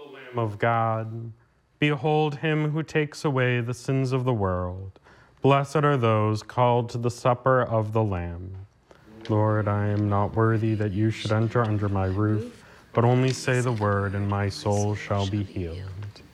Lamb of God. Behold him who takes away the sins of the world. Blessed are those called to the supper of the Lamb. Lord, I am not worthy that you should enter under my roof, but only say the word, and my soul shall be healed.